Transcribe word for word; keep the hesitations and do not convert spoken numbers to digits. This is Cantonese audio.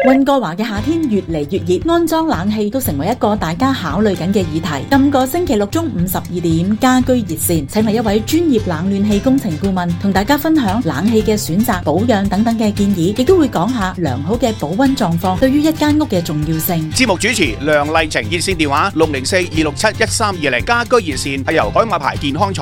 溫哥華嘅夏天越嚟越熱，安裝冷氣都成為一個大家考慮緊嘅議題。今個星期六中午十二點，家居熱線請嚟一位專業冷暖氣工程顧問，同大家分享冷氣嘅選擇、保養等等嘅建議，亦都會講下良好嘅保溫狀況對於一間屋嘅重要性。 節目主持梁麗晴，熱線電話六零四二六七一三二零，家居熱線係由海馬牌健康